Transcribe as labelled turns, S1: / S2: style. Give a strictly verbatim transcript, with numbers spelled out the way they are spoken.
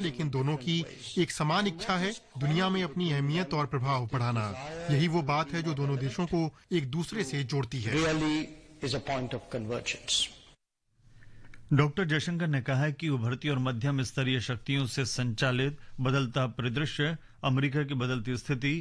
S1: लेकिन दोनों की एक समान इच्छा है दुनिया में अपनी अहमियत और प्रभाव बढ़ाना। यही वो बात है जो दोनों देशों को एक दूसरे से जोड़ती है।
S2: डॉक्टर जयशंकर ने कहा है कि उभरती और मध्यम स्तरीय शक्तियों से संचालित बदलता परिदृश्य, अमेरिका की बदलती स्थिति